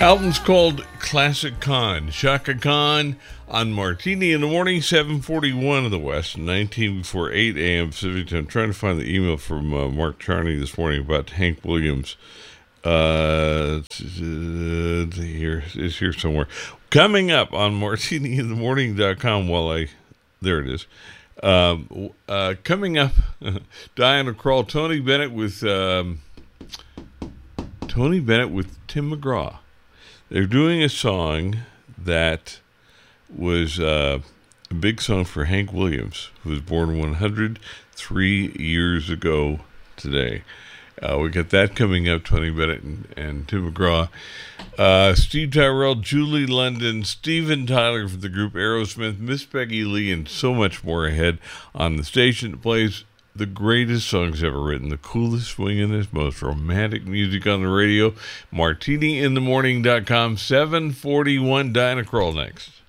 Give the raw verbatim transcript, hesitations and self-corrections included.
Album's called Classic Khan. Chaka Khan on Martini in the Morning, seven forty-one of the West, nineteen before eight a.m. Pacific time. I'm trying to find the email from uh, Mark Charney this morning about Hank Williams. Uh, here, it's here somewhere. Coming up on martini in the morning dot com while I, there it is. Um, uh, coming up, Diana Krall, Tony Bennett with, um, Tony Bennett with Tim McGraw. They're doing a song that was uh, a big song for Hank Williams, who was born one hundred three years ago today. Uh, we got that coming up, Tony Bennett and, and Tim McGraw. Uh, Steve Tyrell, Julie London, Steven Tyler from the group Aerosmith, Miss Peggy Lee, and so much more ahead on the station that plays the greatest songs ever written, the coolest, swingingest, most romantic music on the radio. martini in the morning dot com, seven forty-one, Diana Krall next.